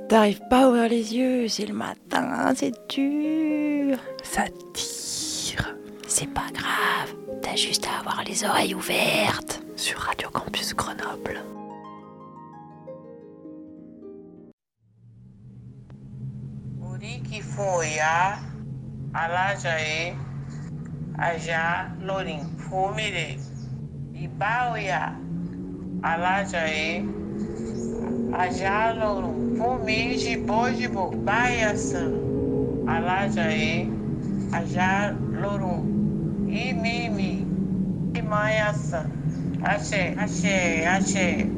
T'arrives pas à ouvrir les yeux, c'est le matin, c'est dur. Ça tire. C'est pas grave, t'as juste à avoir les oreilles ouvertes. Sur Radio Campus Grenoble. Uriki Foya, Alajae, Aja Lorin, Fumire, Ibaoya, Alajae, Aja Lorin, Fumiji, Bojibo, Baiasan, Alajae, Aja Lorin, Imimi, Imayasan, Axé, Axé, Axé.